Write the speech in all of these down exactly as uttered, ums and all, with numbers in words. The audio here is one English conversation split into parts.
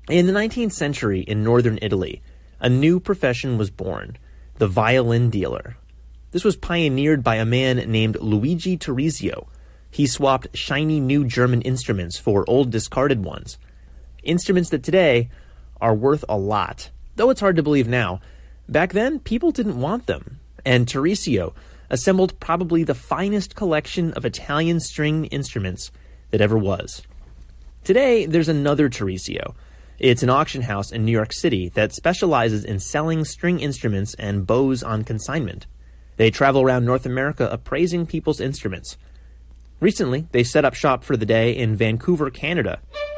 In the nineteenth century in northern Italy, a new profession was born, the violin dealer. This was pioneered by a man named Luigi Tarisio. He swapped shiny new German instruments for old discarded ones. Instruments that today are worth a lot. Though it's hard to believe now, back then people didn't want them. And Tarisio assembled probably the finest collection of Italian string instruments that ever was. Today, there's another Tarisio. It's an auction house in New York City that specializes in selling string instruments and bows on consignment. They travel around North America appraising people's instruments. Recently, they set up shop for the day in Vancouver, Canada.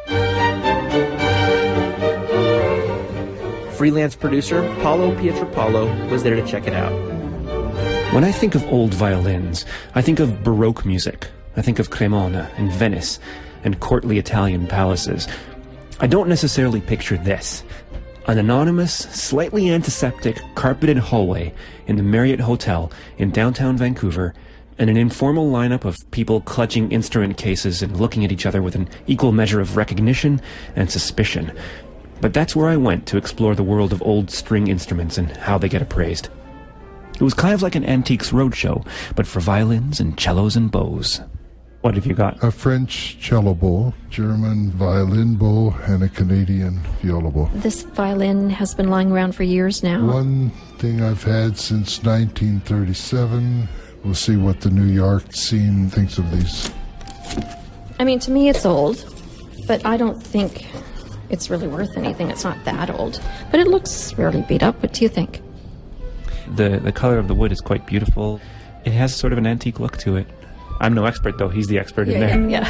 Freelance producer Paolo Pietropalo was there to check it out. When I think of old violins, I think of Baroque music. I think of Cremona and Venice and courtly Italian palaces. I don't necessarily picture this. An anonymous, slightly antiseptic, carpeted hallway in the Marriott Hotel in downtown Vancouver, and an informal lineup of people clutching instrument cases and looking at each other with an equal measure of recognition and suspicion. But that's where I went to explore the world of old string instruments and how they get appraised. It was kind of like an antiques roadshow, but for violins and cellos and bows. What have you got? A French cello bow, German violin bow, and a Canadian viola bow. This violin has been lying around for years now. One thing I've had since nineteen thirty-seven. We'll see what the New York scene thinks of these. I mean, to me it's old, but I don't think it's really worth anything. It's not that old. But it looks fairly beat up. What do you think? The the color of the wood is quite beautiful. It has sort of an antique look to it. I'm no expert, though. He's the expert yeah, in there. Yeah,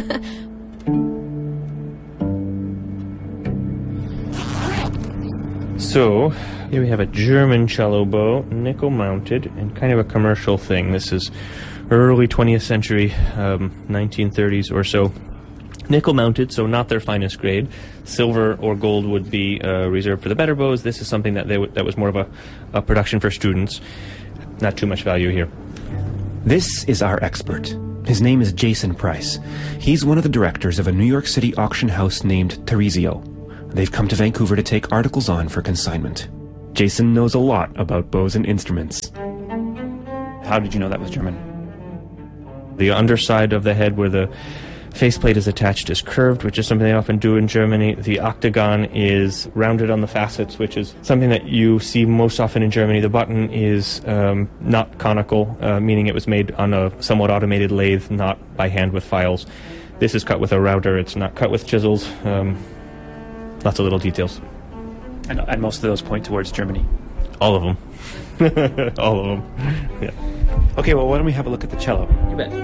yeah. So, here we have a German cello bow, nickel-mounted, and kind of a commercial thing. This is early twentieth century, um, nineteen thirties or so. Nickel-mounted, so not their finest grade. Silver or gold would be uh, reserved for the better bows. This is something that they w- that was more of a, a production for students. Not too much value here. This is our expert. His name is Jason Price. He's one of the directors of a New York City auction house named Tarisio. They've come to Vancouver to take articles on for consignment. Jason knows a lot about bows and instruments. How did you know that was German? The underside of the head where the faceplate is attached is curved, which is something they often do in Germany. The octagon is rounded on the facets, which is something that you see most often in Germany. The button is um, not conical, uh, meaning it was made on a somewhat automated lathe, not by hand with files. This is cut with a router. It's not cut with chisels. Um, lots of little details. And, and most of those point towards Germany. All of them. All of them. Yeah. Okay, well, why don't we have a look at the cello? You bet.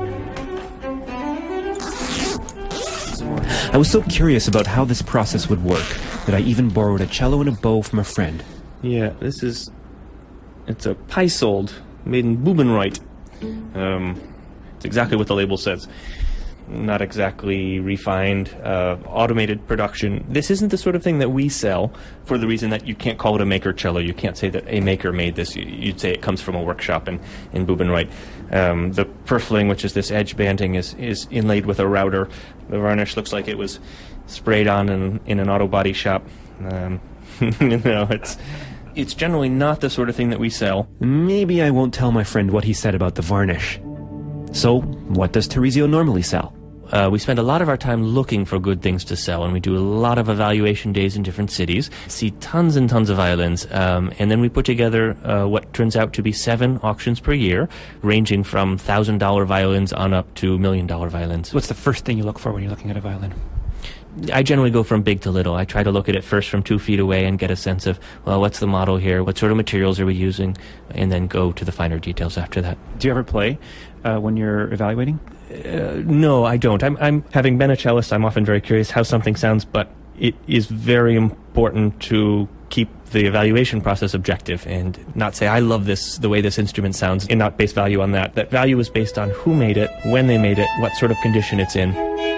I was so curious about how this process would work that I even borrowed a cello and a bow from a friend. Yeah, this is... It's a Peisold, made in Bubenreuth. Um, it's exactly what the label says. Not exactly refined, uh, automated production. This isn't the sort of thing that we sell for the reason that you can't call it a maker cello. You can't say that a maker made this. You'd say it comes from a workshop in, in Bubenreuth. Um, the purfling, which is this edge banding, is, is inlaid with a router. The varnish looks like it was sprayed on in, in an auto body shop. Um, you know, it's... It's generally not the sort of thing that we sell. Maybe I won't tell my friend what he said about the varnish. So, what does Tarisio normally sell? Uh, we spend a lot of our time looking for good things to sell, and we do a lot of evaluation days in different cities, see tons and tons of violins, um, and then we put together uh, what turns out to be seven auctions per year, ranging from one thousand dollars violins on up to million dollar violins. What's the first thing you look for when you're looking at a violin? I generally go from big to little. I try to look at it first from two feet away and get a sense of, well, what's the model here? What sort of materials are we using? And then go to the finer details after that. Do you ever play uh, when you're evaluating? Uh, no, I don't. I'm, I'm having been a cellist, I'm often very curious how something sounds, but it is very important to keep the evaluation process objective and not say, I love this, the way this instrument sounds, and not base value on that. That value is based on who made it, when they made it, what sort of condition it's in.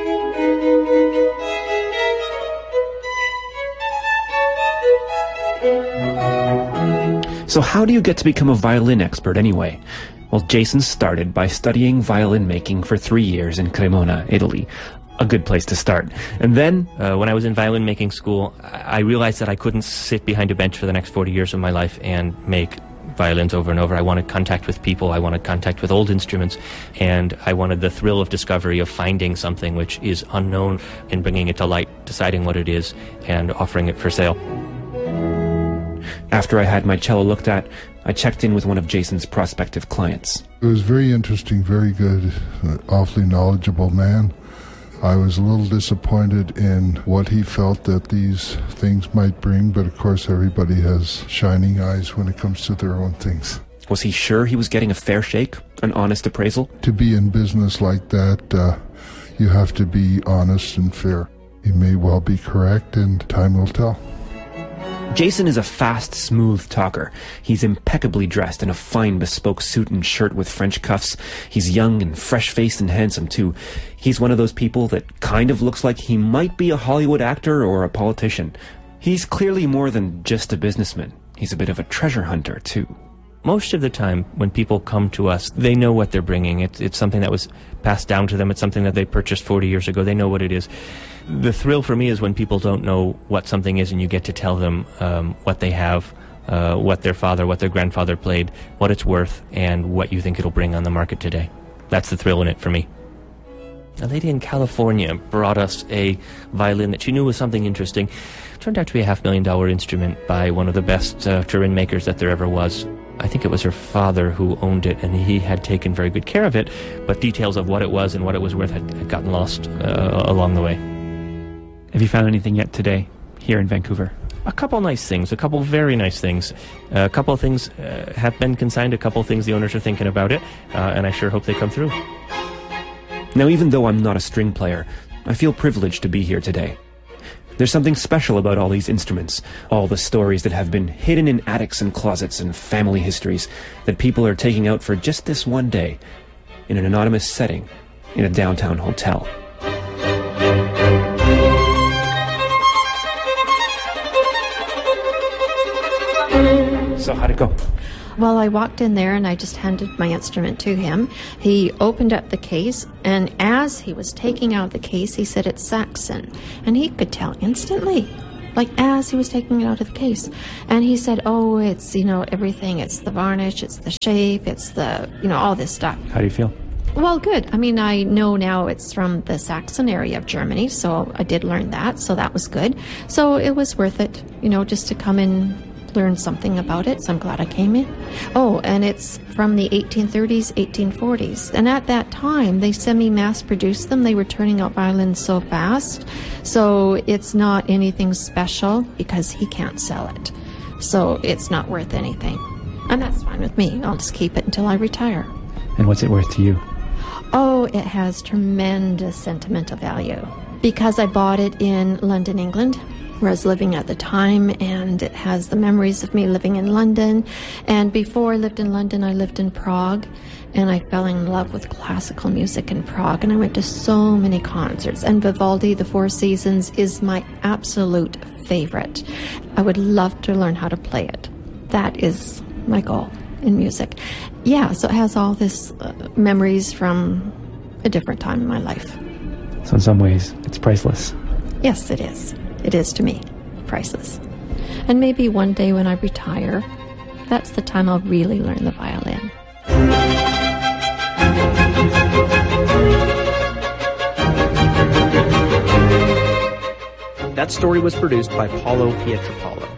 So how do you get to become a violin expert anyway? Well, Jason started by studying violin making for three years in Cremona, Italy. a good place to start. And then, uh, when I was in violin making school, I realized that I couldn't sit behind a bench for the next forty years of my life and make violins over and over. I wanted contact with people, I wanted contact with old instruments, and I wanted the thrill of discovery of finding something which is unknown and bringing it to light, deciding what it is, and offering it for sale. After I had my cello looked at, I checked in with one of Jason's prospective clients. It was very interesting, very good, uh, awfully knowledgeable man. I was a little disappointed in what he felt that these things might bring, but of course everybody has shining eyes when it comes to their own things. Was he sure he was getting a fair shake, an honest appraisal? To be in business like that, uh, you have to be honest and fair. He may well be correct, and time will tell. Jason is a fast, smooth talker. He's impeccably dressed in a fine bespoke suit and shirt with French cuffs. He's young and fresh-faced and handsome, too. He's one of those people that kind of looks like he might be a Hollywood actor or a politician. He's clearly more than just a businessman. He's a bit of a treasure hunter, too. Most of the time, when people come to us, they know what they're bringing. It's, it's something that was passed down to them. It's something that they purchased forty years ago. They know what it is. The thrill for me is when people don't know what something is and you get to tell them um, what they have, uh, what their father, what their grandfather played, what it's worth, and what you think it'll bring on the market today. That's the thrill in it for me. A lady in California brought us a violin that she knew was something interesting. It turned out to be a half million dollar instrument by one of the best uh, Turin makers that there ever was. I think it was her father who owned it, and he had taken very good care of it, but details of what it was and what it was worth had, had gotten lost uh, along the way. Have you found anything yet today, here in Vancouver? A couple nice things, a couple very nice things. Uh, a couple of things uh, have been consigned, a couple of things the owners are thinking about it, uh, and I sure hope they come through. Now, even though I'm not a string player, I feel privileged to be here today. There's something special about all these instruments, all the stories that have been hidden in attics and closets and family histories that people are taking out for just this one day, in an anonymous setting, in a downtown hotel. So how'd it go? Well, I walked in there and I just handed my instrument to him. He opened up the case, and as he was taking out the case, he said, "It's Saxon." And he could tell instantly, like as he was taking it out of the case. And he said, "Oh, it's, you know, everything. It's the varnish, it's the shape, it's the, you know, all this stuff." How do you feel? Well, good. I mean, I know now it's from the Saxon area of Germany, so I did learn that, so that was good. So it was worth it, you know, just to come and learn something about it, so I'm glad I came in. Oh, and it's from the eighteen thirties, eighteen forties. And at that time, they semi-mass produced them. They were turning out violins so fast. So it's not anything special because he can't sell it. So it's not worth anything. And that's fine with me. I'll just keep it until I retire. And what's it worth to you? Oh, it has tremendous sentimental value because I bought it in London, England, where I was living at the time, and it has the memories of me living in London. And before I lived in London, I lived in Prague, and I fell in love with classical music in Prague, and I went to so many concerts. And Vivaldi, The Four Seasons, is my absolute favorite. I would love to learn how to play it. That is my goal in music. Yeah, so it has all this uh, memories from a different time in my life. So in some ways, it's priceless. Yes, it is. It is to me, priceless. And maybe one day when I retire, that's the time I'll really learn the violin. That story was produced by Paulo Pietropalo.